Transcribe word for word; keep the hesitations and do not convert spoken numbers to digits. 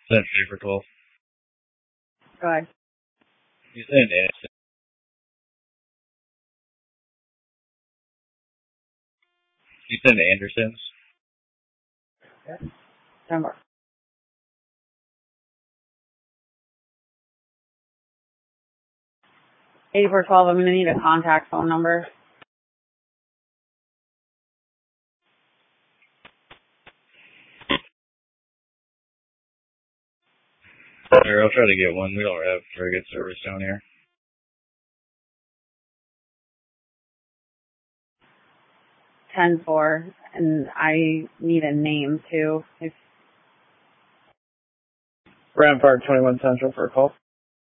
Send paper twelve. Go ahead. You send Anderson. You send Anderson's. Yes. Number. eighty-four twelve, I'm going to need a contact phone number. Sure, I'll try to get one. We don't have very good service down here. ten four, and I need a name too. If Rampart twenty-one Central for a call.